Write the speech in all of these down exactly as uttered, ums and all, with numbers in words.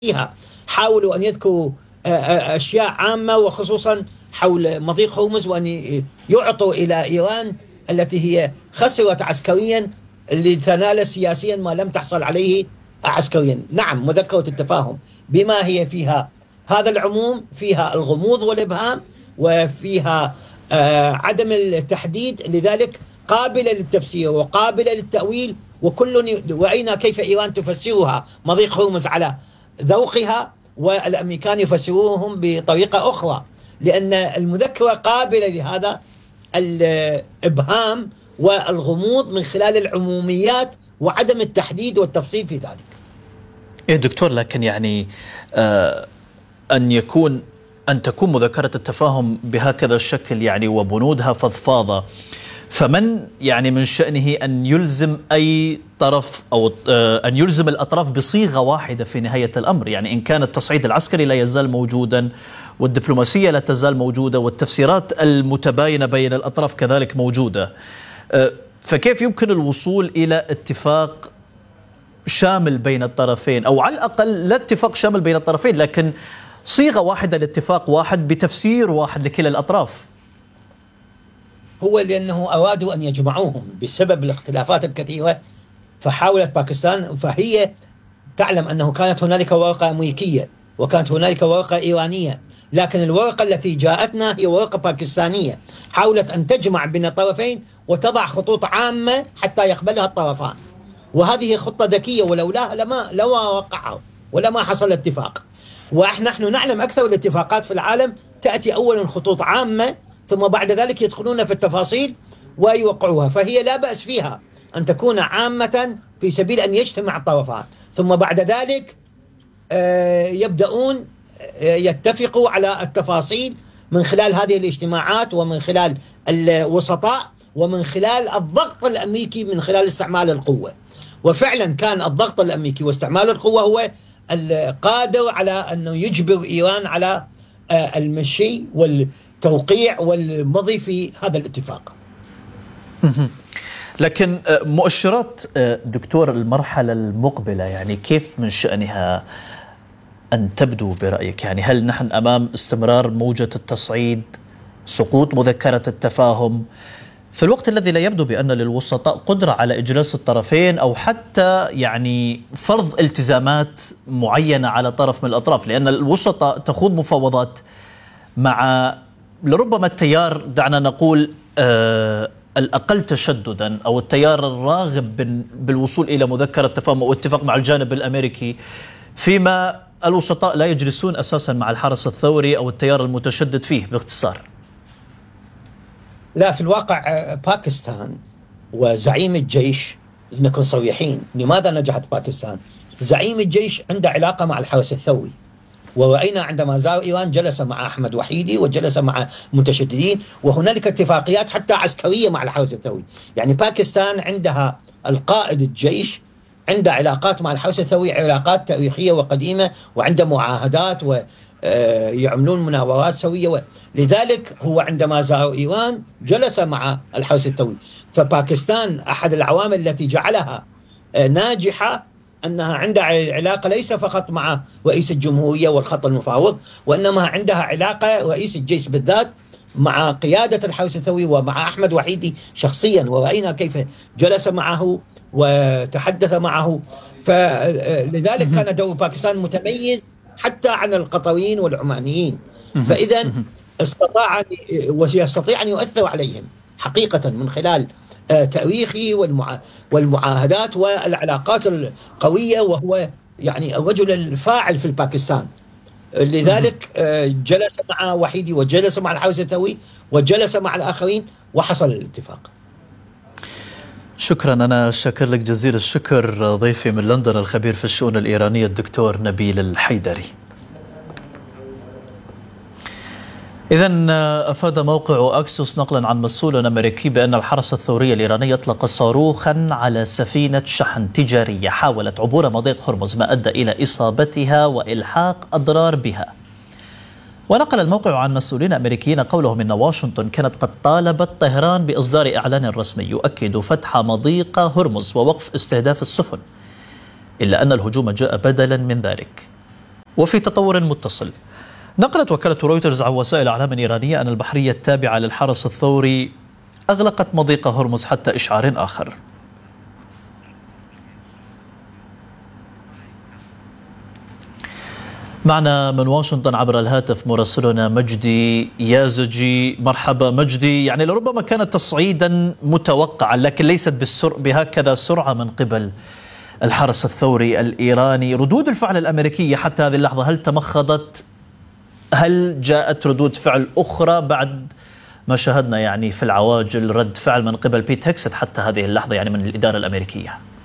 فيها حاولوا أن يذكروا أشياء عامة وخصوصا حول مضيق هرمز، وأن يعطوا إلى إيران التي هي خسرت عسكريا لتنال سياسيا ما لم تحصل عليه عسكريا. نعم، مذكرة التفاهم بما هي فيها هذا العموم، فيها الغموض والإبهام، وفيها آه عدم التحديد، لذلك قابلة للتفسير وقابلة للتأويل، وكل رأينا كيف إيران تفسرها مضيق هرمز على ذوقها، والأمريكان يفسروهم بطريقة أخرى، لأن المذكرة قابلة لهذا الإبهام والغموض من خلال العموميات وعدم التحديد والتفصيل في ذلك. إيه دكتور، لكن يعني آه أن يكون أن تكون مذكرة التفاهم بهكذا الشكل يعني وبنودها فضفاضة، فمن يعني من شأنه أن يلزم أي طرف أو أن يلزم الأطراف بصيغة واحدة في نهاية الأمر؟ يعني إن كان التصعيد العسكري لا يزال موجودا، والدبلوماسية لا تزال موجودة، والتفسيرات المتباينة بين الأطراف كذلك موجودة، فكيف يمكن الوصول إلى اتفاق شامل بين الطرفين، أو على الأقل لا اتفاق شامل بين الطرفين لكن صيغة واحدة لاتفاق واحد بتفسير واحد لكلا الأطراف؟ هو لأنه أرادوا أن يجمعوهم بسبب الاختلافات الكثيرة، فحاولت باكستان، فهي تعلم أنه كانت هنالك ورقة أمريكية وكانت هنالك ورقة إيرانية، لكن الورقة التي جاءتنا هي ورقة باكستانية، حاولت أن تجمع بين الطرفين وتضع خطوط عامة حتى يقبلها الطرفان، وهذه خطة ذكية، ولولاها لما لما وقعوا ولما حصل اتفاق. ونحن نعلم أكثر الاتفاقات في العالم تأتي أولا خطوط عامة، ثم بعد ذلك يدخلون في التفاصيل ويوقعوها، فهي لا بأس فيها أن تكون عامة في سبيل أن يجتمع الطرفان، ثم بعد ذلك يبدأون يتفقوا على التفاصيل من خلال هذه الاجتماعات، ومن خلال الوسطاء، ومن خلال الضغط الأمريكي من خلال استعمال القوة. وفعلا كان الضغط الأمريكي واستعمال القوة هو القادر على أنه يجبر إيران على المشي والتوقيع والمضي في هذا الاتفاق. لكن مؤشرات دكتور المرحلة المقبلة يعني كيف من شأنها أن تبدو برأيك؟ يعني هل نحن أمام استمرار موجة التصعيد، سقوط مذكرة التفاهم، في الوقت الذي لا يبدو بأن للوسطاء قدرة على إجلاس الطرفين أو حتى يعني فرض التزامات معينة على طرف من الأطراف؟ لأن الوسطاء تخوض مفاوضات مع لربما التيار، دعنا نقول آه الأقل تشددا، أو التيار الراغب بالوصول إلى مذكرة تفاهم أو اتفاق مع الجانب الأمريكي، فيما الوسطاء لا يجلسون أساسا مع الحرس الثوري أو التيار المتشدد فيه باختصار. لا، في الواقع باكستان وزعيم الجيش، لنكون صريحين، لماذا نجحت باكستان؟ زعيم الجيش عنده علاقة مع الحرس الثوري، ورأينا عندما زار إيران جلس مع أحمد وحيدي وجلس مع متشددين، وهنالك اتفاقيات حتى عسكرية مع الحرس الثوري. يعني باكستان عندها القائد الجيش عنده علاقات مع الحرس الثوري، علاقات تاريخية وقديمة، وعنده معاهدات ويعملون مناورات سوية، لذلك هو عندما زار إيران جلس مع الحرس الثوري. فباكستان أحد العوامل التي جعلها ناجحة أنها عندها علاقة ليس فقط مع رئيس الجمهورية والخط المفاوض، وإنما عندها علاقة رئيس الجيش بالذات مع قيادة الحرس الثوري ومع أحمد وحيدي شخصيا، ورأينا كيف جلس معه وتحدث معه. فلذلك كان دور باكستان متميز حتى عن القطريين والعمانيين، فإذا استطاع ويستطيع أن يؤثر عليهم حقيقة من خلال تاريخي والمعاهدات والعلاقات القوية، وهو يعني الرجل الفاعل في باكستان. لذلك جلس مع وحيدي وجلس مع الحرس الثوري وجلس مع الآخرين وحصل الاتفاق. شكرا، أنا شاكر لك جزيل الشكر. ضيفي من لندن الخبير في الشؤون الإيرانية الدكتور نبيل الحيدري. إذن أفاد موقع أكسوس نقلا عن مسؤول أمريكي بأن الحرس الثوري الإيراني أطلق صاروخا على سفينة شحن تجارية حاولت عبور مضيق هرمز، ما أدى إلى إصابتها وإلحاق أضرار بها. ونقل الموقع عن مسؤولين أمريكيين قولهم إن واشنطن كانت قد طالبت طهران بإصدار إعلان رسمي يؤكد فتح مضيق هرمز ووقف استهداف السفن، إلا أن الهجوم جاء بدلا من ذلك. وفي تطور متصل، نقلت وكالة رويترز عن وسائل أعلام إيرانية أن البحرية التابعة للحرس الثوري أغلقت مضيق هرمز حتى إشعار آخر. معنا من واشنطن عبر الهاتف مراسلنا مجدي يازجي. مرحبا مجدي. يعني لربما كان تصعيدا متوقعا لكن ليست بالسر... بهكذا سرعة من قبل الحرس الثوري الإيراني. ردود الفعل الأمريكية حتى هذه اللحظة هل تمخضت؟ هل جاءت ردود فعل أخرى بعد ما شاهدنا يعني في العواجل رد فعل من قبل بيت هيكست حتى هذه اللحظة يعني من الإدارة الأمريكية؟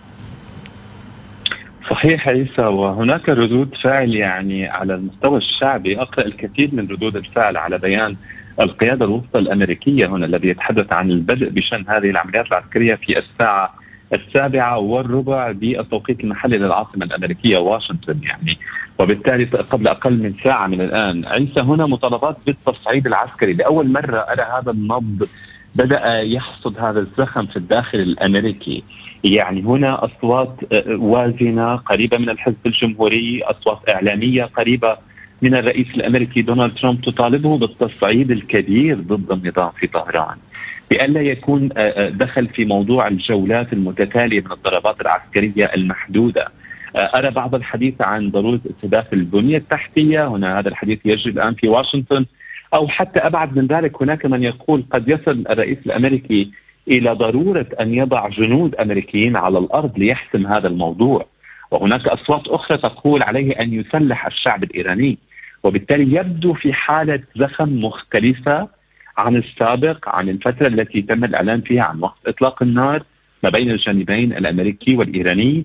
صحيح عيسى، وهناك ردود فعل يعني على المستوى الشعبي. أقرأ الكثير من ردود الفعل على بيان القيادة الوسطى الأمريكية هنا الذي يتحدث عن البدء بشن هذه العمليات العسكرية في الساعة السابعة والربع بالتوقيت المحلي للعاصمة الأمريكية واشنطن يعني، وبالتالي قبل أقل من ساعة من الآن. عيسى، هنا مطالبات بالتصعيد العسكري. لأول مرة أرى هذا النبض بدأ يحصد هذا الزخم في الداخل الأمريكي. يعني هنا أصوات وازنة قريبة من الحزب الجمهوري، أصوات إعلامية قريبة من الرئيس الأمريكي دونالد ترامب تطالبه بالتصعيد الكبير ضد النظام في طهران، بألا يكون دخل في موضوع الجولات المتتالية من الضربات العسكرية المحدودة. أرى بعض الحديث عن ضرورة استهداف البنية التحتية. هنا هذا الحديث يجري الآن في واشنطن، أو حتى أبعد من ذلك هناك من يقول قد يصل الرئيس الأمريكي إلى ضرورة أن يضع جنود أمريكيين على الأرض ليحسم هذا الموضوع. وهناك أصوات أخرى تقول عليه أن يسلح الشعب الإيراني، وبالتالي يبدو في حالة زخم مختلفة عن السابق، عن الفترة التي تم الإعلان فيها عن وقف إطلاق النار ما بين الجانبين الأمريكي والإيراني.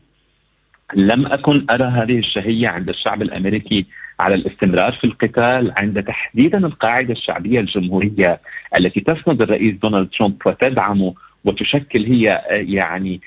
لم أكن أرى هذه الشهية عند الشعب الأمريكي على الاستمرار في القتال، عند تحديدا القاعدة الشعبية الجمهورية التي تسند الرئيس دونالد ترامب وتدعمه وتشكل هي يعني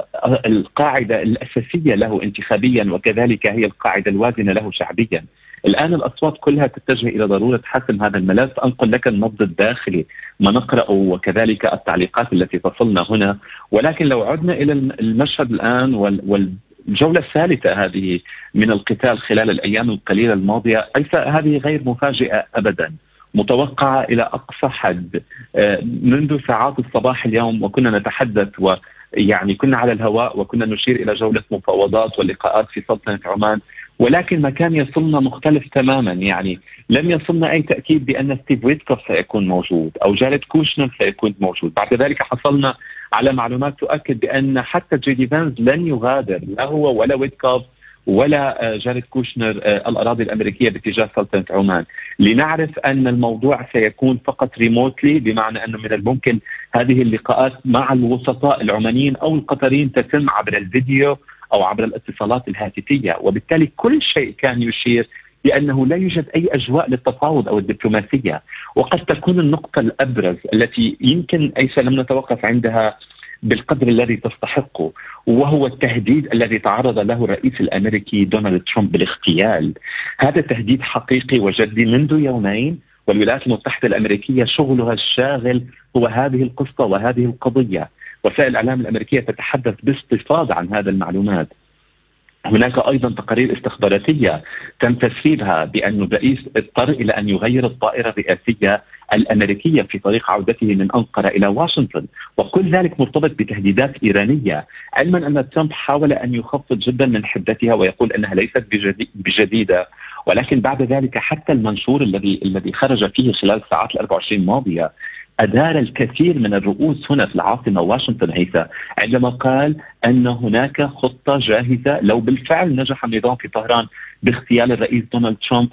القاعدة الأساسية له انتخابيا، وكذلك هي القاعدة الوازنة له شعبيا. الآن الأصوات كلها تتجه إلى ضرورة حسم هذا الملف. أنقل لك النبض الداخلي ما نقرأه وكذلك التعليقات التي تصلنا هنا. ولكن لو عدنا إلى المشهد الآن وال الجولة الثالثة هذه من القتال خلال الأيام القليلة الماضية، هذه غير مفاجئة أبدا، متوقعة إلى أقصى حد منذ ساعات الصباح اليوم. وكنا نتحدث ويعني كنا على الهواء وكنا نشير إلى جولة مفاوضات واللقاءات في سلطنة عمان، ولكن ما كان يصلنا مختلف تماما. يعني لم يصلنا أي تأكيد بأن ستيف ويتكوف سيكون موجود أو جاريد كوشنر سيكون موجود. بعد ذلك حصلنا على معلومات تؤكد بأن حتى جيدي فانز لن يغادر، لا هو ولا ويتكوف ولا جاريد كوشنر الأراضي الأمريكية باتجاه سلطنة عمان. لنعرف أن الموضوع سيكون فقط ريموتلي، بمعنى أنه من الممكن هذه اللقاءات مع الوسطاء العمانيين أو القطريين تتم عبر الفيديو أو عبر الاتصالات الهاتفية. وبالتالي كل شيء كان يشير لأنه لا يوجد أي أجواء للتفاوض أو الدبلوماسية. وقد تكون النقطة الأبرز التي يمكن أيسا لم نتوقف عندها بالقدر الذي تستحقه، وهو التهديد الذي تعرض له الرئيس الأمريكي دونالد ترامب بالاغتيال. هذا تهديد حقيقي وجدي منذ يومين، والولايات المتحدة الأمريكية شغلها الشاغل هو هذه القصة وهذه القضية. وسائل الإعلام الأمريكية تتحدث باستفاضة عن هذا المعلومات. هناك أيضا تقارير استخباراتية تم تسريبها بأن الرئيس اضطر إلى أن يغير الطائرة الرئاسية الأمريكية في طريق عودته من أنقرة إلى واشنطن، وكل ذلك مرتبط بتهديدات إيرانية، علما أن ترامب حاول أن يخفض جدا من حدتها ويقول أنها ليست بجديدة. ولكن بعد ذلك حتى المنشور الذي الذي خرج فيه خلال الساعات الأربع وعشرين الماضية أدار الكثير من الرؤوس هنا في العاصمة واشنطن هيثم، عندما قال أن هناك خطة جاهزة لو بالفعل نجح النظام في طهران باغتيال الرئيس دونالد ترامب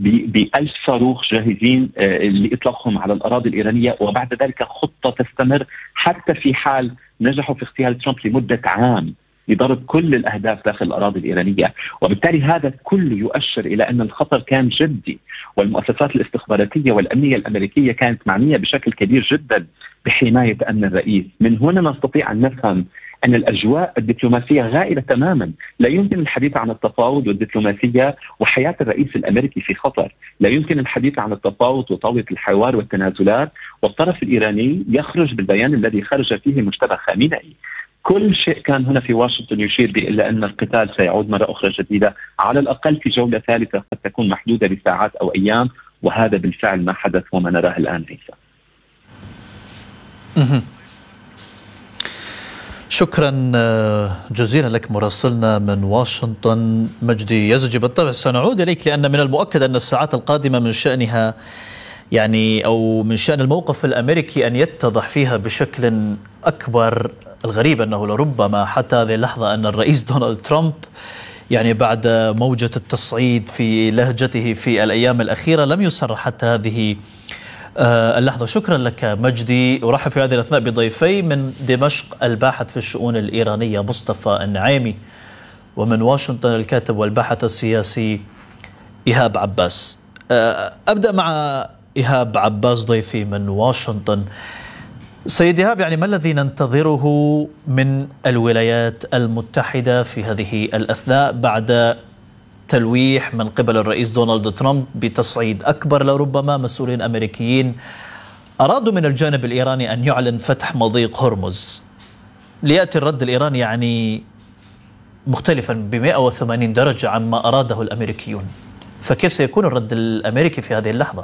بألف صاروخ جاهزين لإطلاقهم على الأراضي الإيرانية، وبعد ذلك خطة تستمر حتى في حال نجحوا في اغتيال ترامب لمدة عام لضرب كل الأهداف داخل الأراضي الإيرانية. وبالتالي هذا كله يؤشر إلى أن الخطر كان جدي، والمؤسسات الاستخباراتية والأمنية الأمريكية كانت معنية بشكل كبير جدا بحماية أمن الرئيس. من هنا نستطيع أن نفهم أن الأجواء الدبلوماسية غائرة تماما. لا يمكن الحديث عن التفاوض والدبلوماسية وحياة الرئيس الأمريكي في خطر. لا يمكن الحديث عن التفاوض وطاولة الحوار والتنازلات والطرف الإيراني يخرج بالبيان الذي خرج فيه مجتبى خامنئي. كل شيء كان هنا في واشنطن يشير به إلا أن القتال سيعود مرة أخرى جديدة، على الأقل في جولة ثالثة قد تكون محدودة بساعات أو أيام، وهذا بالفعل ما حدث وما نراه الآن عيسى. شكرا جزيلا لك مراسلنا من واشنطن مجدي يزجي. بالطبع سنعود إليك، لأن من المؤكد أن الساعات القادمة من شأنها يعني أو من شأن الموقف الأمريكي أن يتضح فيها بشكل أكبر. الغريب أنه لربما حتى هذه اللحظة أن الرئيس دونالد ترامب يعني بعد موجة التصعيد في لهجته في الأيام الأخيرة لم يصرح حتى هذه اللحظة. شكرا لك مجدي. أرحب في هذه الأثناء بضيفي من دمشق الباحث في الشؤون الإيرانية مصطفى النعيمي، ومن واشنطن الكاتب والباحث السياسي إيهاب عباس. أبدأ مع إيهاب عباس ضيفي من واشنطن. سيد إيهاب، يعني ما الذي ننتظره من الولايات المتحدة في هذه الأثناء بعد تلويح من قبل الرئيس دونالد ترامب بتصعيد أكبر؟ لربما مسؤولين أمريكيين أرادوا من الجانب الإيراني أن يعلن فتح مضيق هرمز، ليأتي الرد الإيراني يعني مختلفا ب مئة وثمانين درجة عما أراده الأمريكيون. فكيف سيكون الرد الأمريكي في هذه اللحظة؟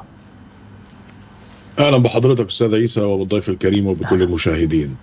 أهلا بحضرتك أستاذ عيسى وبالضيف الكريم وبكل المشاهدين.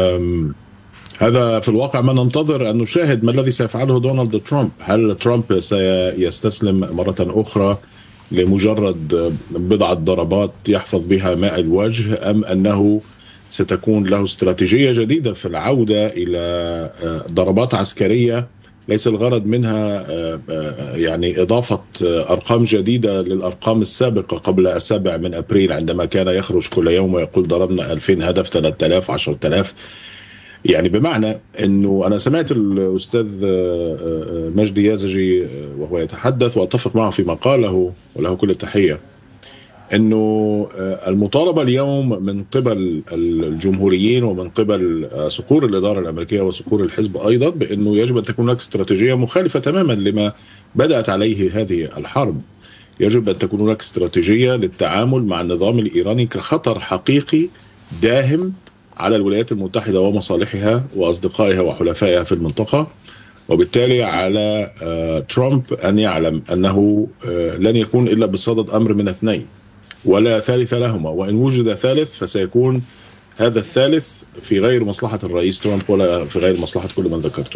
هذا في الواقع ما ننتظر أن نشاهد ما الذي سيفعله دونالد ترامب. هل ترامب سيستسلم مرة أخرى لمجرد بضعة ضربات يحفظ بها ماء الوجه، أم أنه ستكون له استراتيجية جديدة في العودة إلى ضربات عسكرية ليس الغرض منها يعني إضافة أرقام جديدة للأرقام السابقة قبل السابع من أبريل، عندما كان يخرج كل يوم ويقول ضربنا ألفين هدف، ثلاثة آلاف، عشرة آلاف. يعني بمعنى أنه أنا سمعت الأستاذ مجدي يزجي وهو يتحدث وأتفق معه في مقاله وله كل التحية، أنه المطالبة اليوم من قبل الجمهوريين ومن قبل صقور الإدارة الأمريكية وصقور الحزب أيضا بأنه يجب أن تكون هناك استراتيجية مخالفة تماما لما بدأت عليه هذه الحرب. يجب أن تكون هناك استراتيجية للتعامل مع النظام الإيراني كخطر حقيقي داهم على الولايات المتحدة ومصالحها وأصدقائها وحلفائها في المنطقة، وبالتالي على ترامب أن يعلم أنه لن يكون إلا بصدد أمر من اثنين ولا ثالث لهما، وإن وجد ثالث فسيكون هذا الثالث في غير مصلحة الرئيس ترامب ولا في غير مصلحة كل من ذكرته.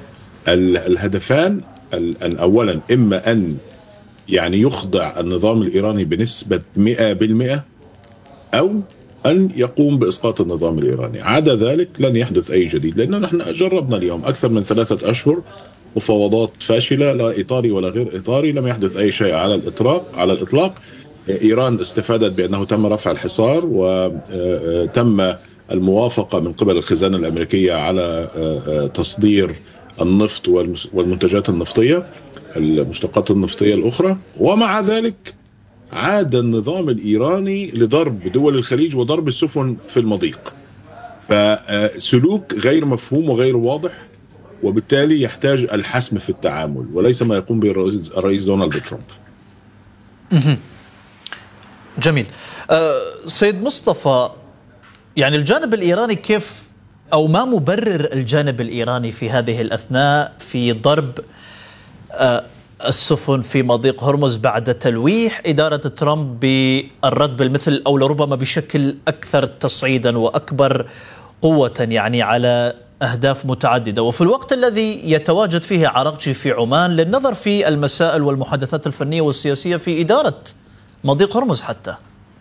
الهدفان أولا إما أن يعني يخضع النظام الإيراني بنسبة مئة بالمئة، أو أن يقوم بإسقاط النظام الإيراني. عدا ذلك لن يحدث أي جديد، لأن نحن جربنا اليوم أكثر من ثلاثة أشهر مفاوضات فاشلة، لا إطاري ولا غير إطاري، لم يحدث أي شيء على الإطلاق على الإطلاق. إيران استفادت بأنه تم رفع الحصار وتم الموافقة من قبل الخزانة الأمريكية على تصدير النفط والمنتجات النفطية، المشتقات النفطية الأخرى، ومع ذلك عاد النظام الإيراني لضرب دول الخليج وضرب السفن في المضيق. فسلوك غير مفهوم وغير واضح، وبالتالي يحتاج الحسم في التعامل وليس ما يقوم به الرئيس دونالد ترامب. جميل. أه سيد مصطفى، يعني الجانب الإيراني كيف أو ما مبرر الجانب الإيراني في هذه الأثناء في ضرب أه السفن في مضيق هرمز بعد تلويح إدارة ترامب بالرد بالمثل أو لربما بشكل أكثر تصعيدا وأكبر قوة يعني على أهداف متعددة، وفي الوقت الذي يتواجد فيه عراقجي في عمان للنظر في المسائل والمحادثات الفنية والسياسية في إدارة مضيق هرمز حتى؟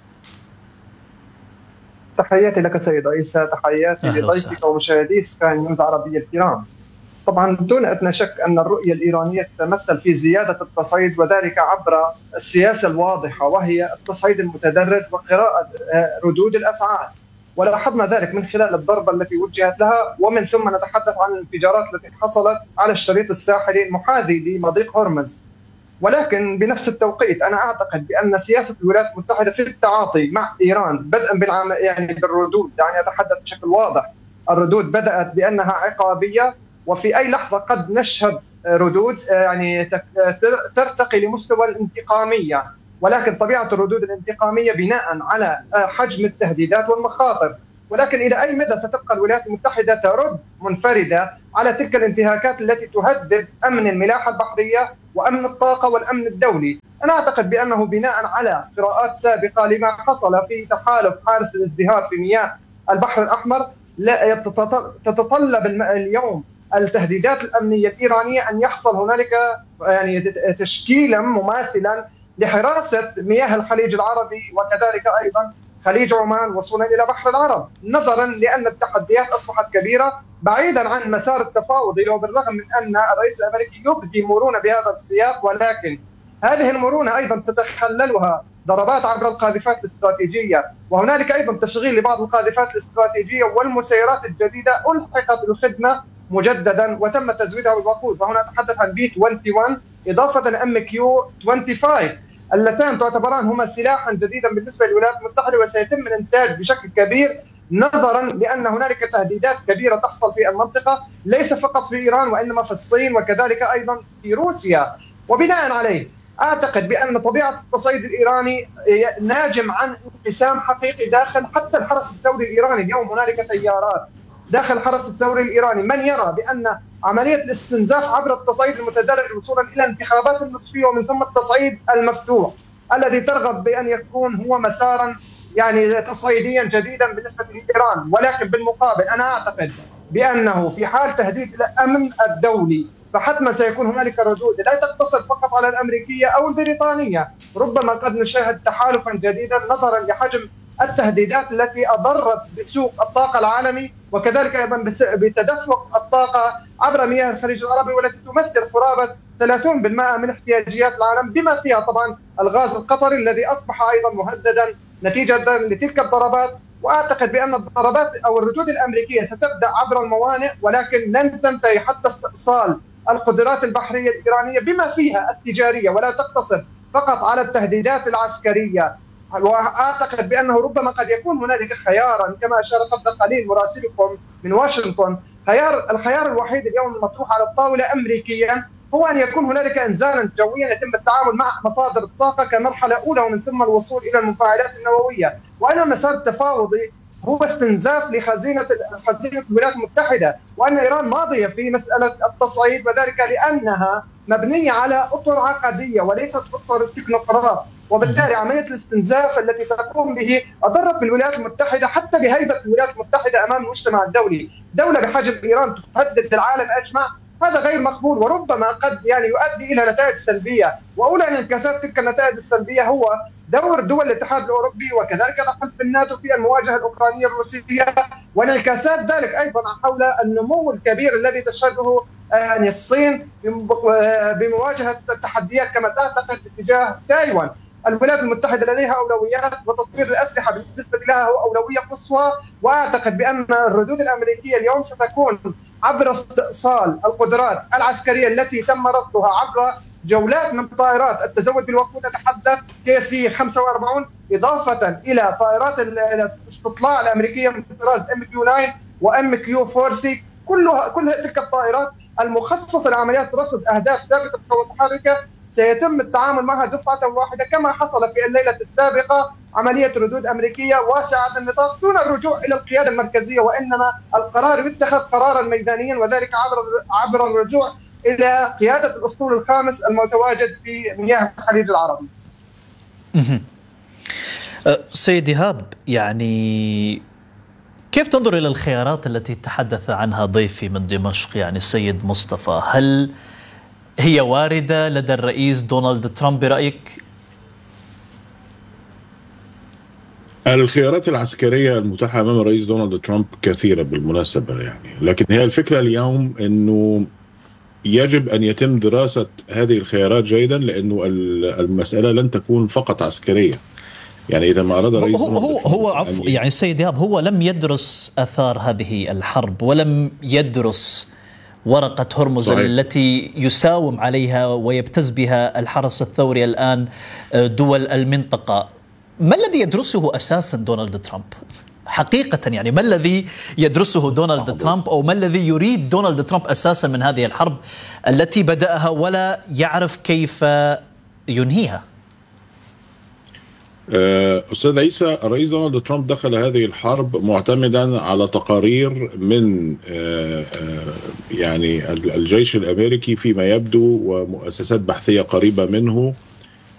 تحياتي لك سيد عيسى، تحياتي لضيفك ومشاهدي سكاي نيوز عربية الكرام. طبعا دون أدنى شك أن الرؤية الإيرانية تتمثل في زيادة التصعيد، وذلك عبر السياسة الواضحة وهي التصعيد المتدرج وقراءة ردود الأفعال، ولاحظنا ذلك من خلال الضربة التي وجهت لها، ومن ثم نتحدث عن الانفجارات التي حصلت على الشريط الساحلي المحاذي لمضيق هرمز. ولكن بنفس التوقيت أنا أعتقد بأن سياسة الولايات المتحدة في التعاطي مع إيران بدءا بالعم يعني بالردود، يعني أتحدث بشكل واضح، الردود بدأت بأنها عقابية، وفي أي لحظة قد نشهد ردود يعني ترتقي لمستوى الانتقامية، ولكن طبيعة الردود الانتقامية بناء على حجم التهديدات والمخاطر. ولكن إلى أي مدى ستبقى الولايات المتحدة ترد منفردة على تلك الانتهاكات التي تهدد أمن الملاحة البحرية وأمن الطاقة والأمن الدولي؟ أنا أعتقد بأنه بناء على قراءات سابقة لما حصل في تحالف حارس الازدهار في مياه البحر الأحمر، لا تتطلب اليوم التهديدات الأمنية الإيرانية أن يحصل هنالك يعني تشكيلا مماثلا لحراسة مياه الخليج العربي وكذلك أيضا خليج عمان وصولا إلى بحر العرب، نظرا لأن التحديات أصبحت كبيرة بعيدا عن مسار التفاوض، وبالرغم من أن الرئيس الأمريكي يبدي مرونة بهذا السياق، ولكن هذه المرونة أيضا تتخللها ضربات عبر القاذفات الاستراتيجية، وهنالك أيضا تشغيل لبعض القاذفات الاستراتيجية والمسيرات الجديدة ألحقت بالخدمة مجددا وتم تزويدها بالوقود، وهنا أتحدث عن بي واحد وعشرين إضافة لأم كيو خمسة وعشرين اللتان تعتبران هما سلاحا جديدا بالنسبة للولايات المتحدة، وسيتم الانتاج بشكل كبير نظرا لأن هنالك تهديدات كبيرة تحصل في المنطقة ليس فقط في إيران وإنما في الصين وكذلك أيضا في روسيا. وبناء عليه أعتقد بأن طبيعة التصعيد الإيراني ناجم عن انقسام حقيقي داخل حتى الحرس الثوري الإيراني. اليوم هنالك تيارات داخل الحرس الثوري الإيراني من يرى بأن عملية الاستنزاف عبر التصعيد المتدرج وصولا إلى انتخابات النصفية ومن ثم التصعيد المفتوح الذي ترغب بأن يكون هو مسارا يعني تصعيديا جديدا بالنسبة لإيران. ولكن بالمقابل أنا أعتقد بأنه في حال تهديد الأمن الدولي فحتما سيكون هنالك ردود لا تقتصر فقط على الأمريكية أو البريطانية، ربما قد نشاهد تحالفا جديدا نظرا لحجم التهديدات التي أضرت بسوق الطاقة العالمي وكذلك أيضا بتدفق الطاقة عبر مياه الخليج العربي، والتي تمثل قرابة ثلاثين بالمئة من احتياجيات العالم، بما فيها طبعا الغاز القطري الذي أصبح أيضا مهددا نتيجة لتلك الضربات. وأعتقد بأن الضربات أو الردود الأمريكية ستبدأ عبر الموانئ ولكن لن تنتهي حتى استئصال القدرات البحرية الإيرانية بما فيها التجارية، ولا تقتصر فقط على التهديدات العسكرية. وأعتقد بأنه ربما قد يكون هنالك خيارا كما أشار قبل قليل مراسلكم من واشنطن، خيار الخيار الوحيد اليوم المطروح على الطاولة أمريكيا هو أن يكون هنالك إنزالا جويا يتم التعامل مع مصادر الطاقة كمرحلة أولى ومن ثم الوصول إلى المفاعلات النووية، وأن المسار التفاوضي هو استنزاف لخزينة خزينة الولايات المتحدة، وأن إيران ماضية في مسألة التصعيد وذلك لأنها مبنية على أطر عقدية وليست أطر التكنوقراط، وبالتالي عملية الاستنزاف التي تقوم به أضرت بالولايات المتحدة حتى بهيبة الولايات المتحدة أمام المجتمع الدولي. دولة بحجم إيران تهدد العالم أجمع، هذا غير مقبول وربما قد يعني يؤدي إلى نتائج سلبية، وأولى انعكاسات تلك النتائج السلبية هو دور دول الاتحاد الأوروبي وكذلك حلف الناتو في المواجهة الأوكرانية الروسية، وانعكاسات ذلك أيضا حول النمو الكبير الذي تشهده يعني الصين بمواجهة التحديات كما تعتقد اتجاه تايوان. الولايات المتحدة لديها أولويات وتطوير الأسلحة بالنسبة لها هو أولوية قصوى، وأعتقد بأن الردود الأمريكية اليوم ستكون عبر استئصال القدرات العسكرية التي تم رصدها عبر جولات من طائرات التزود بالوقود، أتحدث كي سي خمسة وأربعين إضافة إلى طائرات الاستطلاع الأمريكية من طراز ام كيو تسعة وام كيو أربعة سي، كلها كل تلك الطائرات المخصصة لعمليات رصد أهداف ثابتة ومتحركة سيتم التعامل معها دفعة واحدة كما حصل في الليلة السابقة، عملية ردود أمريكية واسعة النطاق دون الرجوع إلى القيادة المركزية، وإنما القرار يتخذ قرارا ميدانيا وذلك عبر عبر الرجوع إلى قيادة الأسطول الخامس المتواجد في مياه الخليج العربي. سيد إيهاب، يعني كيف تنظر إلى الخيارات التي تحدث عنها ضيفي من دمشق يعني السيد مصطفى؟ هل هي واردة لدى الرئيس دونالد ترامب برأيك؟ الخيارات العسكرية المتاحة أمام الرئيس دونالد ترامب كثيرة بالمناسبة يعني، لكن هي الفكرة اليوم أنه يجب أن يتم دراسة هذه الخيارات جيدا، لأنه المسألة لن تكون فقط عسكرية. يعني إذا ما أراد الرئيس هو هو, هو عفو يعني السيد إيهاب هو لم يدرس آثار هذه الحرب ولم يدرس ورقة هرمز صحيح. التي يساوم عليها ويبتز بها الحرس الثوري الآن دول المنطقة. ما الذي يدرسه أساسا دونالد ترامب حقيقة؟ يعني ما الذي يدرسه دونالد ترامب أو ما الذي يريد دونالد ترامب أساسا من هذه الحرب التي بدأها ولا يعرف كيف ينهيها؟ أستاذ عيسى، الرئيس دونالد ترامب دخل هذه الحرب معتمدا على تقارير من يعني الجيش الأمريكي فيما يبدو ومؤسسات بحثية قريبة منه